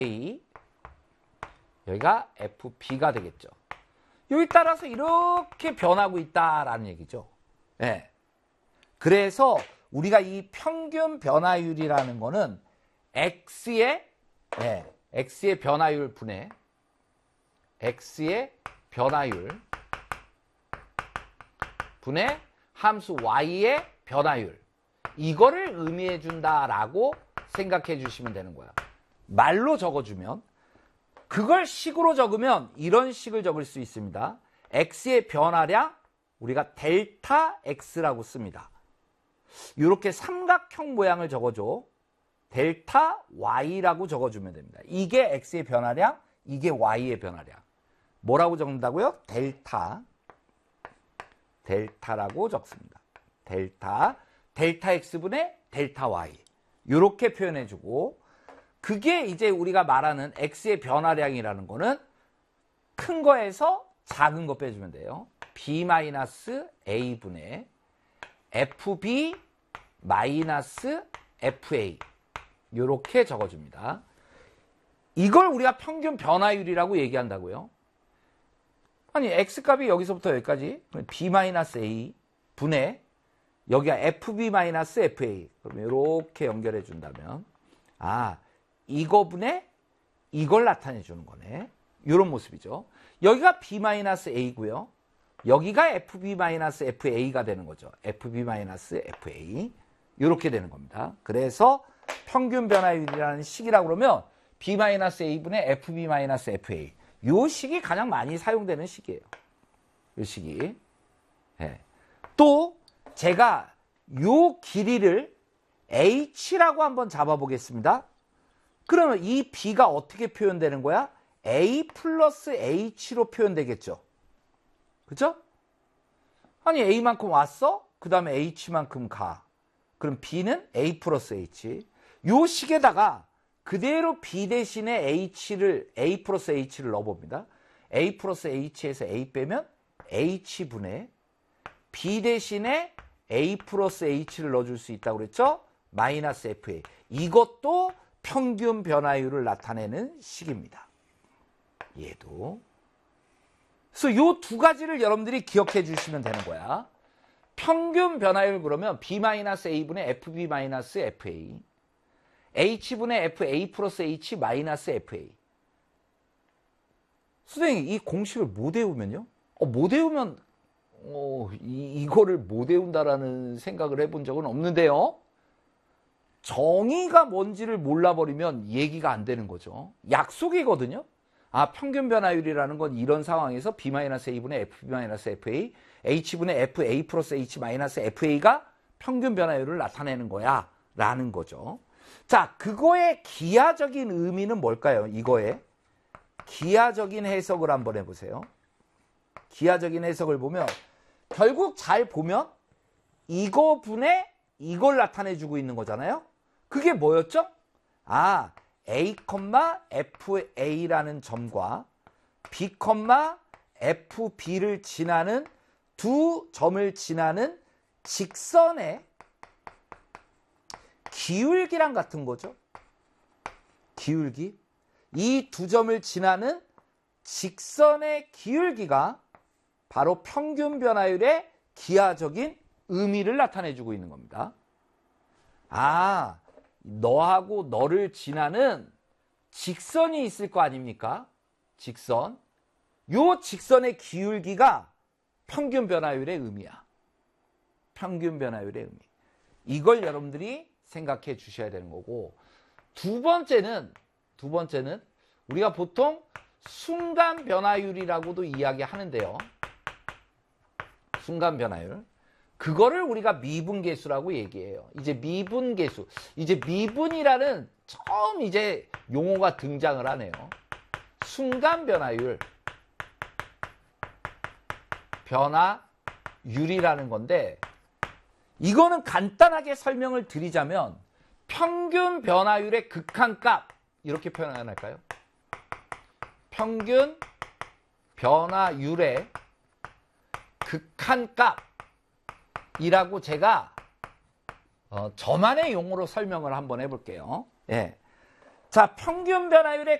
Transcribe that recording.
A, 여기가 FB가 되겠죠. 여기 따라서 이렇게 변하고 있다라는 얘기죠. 예. 그래서 우리가 이 평균 변화율이라는 거는 X의 변화율 분의 X의 변화율 분의 함수 Y의 변화율, 이거를 의미해 준다라고 생각해 주시면 되는 거야. 말로 적어주면, 그걸 식으로 적으면 이런 식을 적을 수 있습니다. X의 변화량, 우리가 델타 X라고 씁니다. 이렇게 삼각형 모양을 적어줘. 델타 Y라고 적어주면 됩니다. 이게 X의 변화량, 이게 Y의 변화량. 뭐라고 적는다고요? 델타라고 적습니다. 델타 X분의 델타 Y. 이렇게 표현해주고, 그게 이제 우리가 말하는 X의 변화량이라는 거는 큰 거에서 작은 거 빼주면 돼요. B-A분의 FB-FA. 이렇게 적어줍니다. 이걸 우리가 평균 변화율이라고 얘기한다고요. 아니, X값이 여기서부터 여기까지 B-A 분의 여기가 FB-FA. 그럼 이렇게 연결해 준다면, 아, 이거분의 이걸 나타내 주는 거네. 이런 모습이죠. 여기가 B-A고요. 여기가 FB-FA가 되는 거죠. FB-FA. 이렇게 되는 겁니다. 그래서 평균 변화율이라는 식이라고 그러면 B-A분의 FB-FA. 이 식이 가장 많이 사용되는 식이에요. 이 식이. 네. 또 제가 이 길이를 H라고 한번 잡아보겠습니다. 그러면 이 B가 어떻게 표현되는 거야? A 플러스 H로 표현되겠죠. 그죠? 아니, A만큼 왔어? 그 다음에 H만큼 가. 그럼 B는 A 플러스 H. 요 식에다가 그대로 B 대신에 A 플러스 H를 넣어봅니다. A 플러스 H에서 A 빼면 H분의 B 대신에 A 플러스 H를 넣어줄 수 있다고 그랬죠? 마이너스 FA. 이것도 평균 변화율을 나타내는 식입니다. 얘도. 그래서 이 두 가지를 여러분들이 기억해 주시면 되는 거야. 평균 변화율 그러면 B-A분의 FB-FA. H분의 FA 플러스 H 마이너스 FA. 선생님, 이 공식을 못 외우면요? 못 외우면, 이거를 못 외운다라는 생각을 해본 적은 없는데요. 정의가 뭔지를 몰라버리면 얘기가 안 되는 거죠. 약속이거든요. 아, 평균 변화율이라는 건 이런 상황에서 B-A분의 FB-FA, H분의 FA 플러스 H 마이너스 FA가 평균 변화율을 나타내는 거야 라는 거죠. 자, 그거의 기하적인 의미는 뭘까요? 이거의 기하적인 해석을 한번 해보세요. 기하적인 해석을 보면 결국 잘 보면 이거 분의 이걸 나타내주고 있는 거잖아요. 그게 뭐였죠? 아, A, FA라는 점과 B, FB를 지나는 두 점을 지나는 직선의 기울기랑 같은 거죠. 기울기. 이 두 점을 지나는 직선의 기울기가 바로 평균 변화율의 기하적인 의미를 나타내주고 있는 겁니다. 아, 너하고 너를 지나는 직선이 있을 거 아닙니까? 직선. 요 직선의 기울기가 평균 변화율의 의미야. 평균 변화율의 의미. 이걸 여러분들이 생각해 주셔야 되는 거고, 두 번째는 우리가 보통 순간 변화율이라고도 이야기하는데요. 순간 변화율. 그거를 우리가 미분계수라고 얘기해요. 이제 미분계수. 이제 미분이라는 처음 이제 용어가 등장을 하네요. 순간 변화율. 변화율이라는 건데, 이거는 간단하게 설명을 드리자면 평균 변화율의 극한값, 이렇게 표현 안 할까요? 평균 변화율의 극한값이라고 제가 저만의 용어로 설명을 한번 해볼게요. 예. 자, 평균 변화율의